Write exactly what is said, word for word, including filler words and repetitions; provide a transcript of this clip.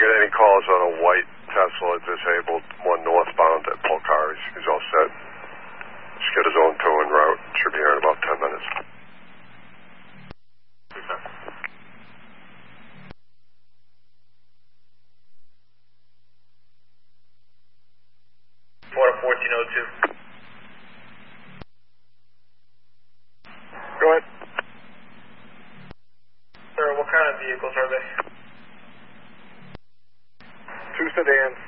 get any calls on a white Tesla disabled, one northbound at Polcari. He's all set. Just get his own tow en route. Should be here in about ten minutes. Florida fourteen oh two. Go ahead. Sir, what kind of vehicles are they? Two sedans.